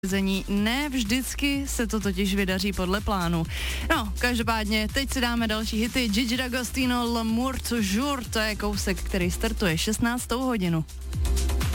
Ne vždycky se to totiž vydaří podle plánu. No, každopádně, teď si dáme další hity. Gigi D'Agostino, L'amour toujours, to je kousek, který startuje 16. hodinu.